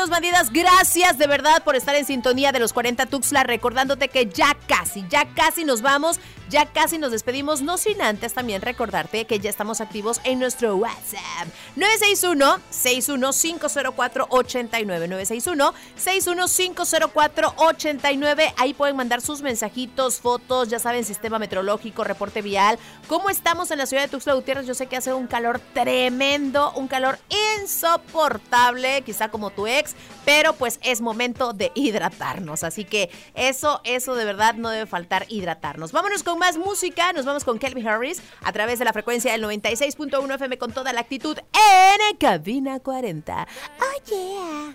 Bandidas, gracias de verdad por estar en sintonía de los 40 Tuxtla, recordándote que ya casi nos vamos, ya casi nos despedimos, no sin antes también recordarte que ya estamos activos en nuestro WhatsApp, 961-504-89, 961-504-89, ahí pueden mandar sus mensajitos, fotos, ya saben, sistema meteorológico, reporte vial, cómo estamos en la ciudad de Tuxtla Gutiérrez. Yo sé que hace un calor tremendo, un calor insoportable, quizá como tu ex, pero pues es momento de hidratarnos, así que eso de verdad no debe faltar, hidratarnos. Vámonos con más música, nos vamos con Calvin Harris a través de la frecuencia del 96.1 FM con toda la actitud en Cabina 40. Oh yeah.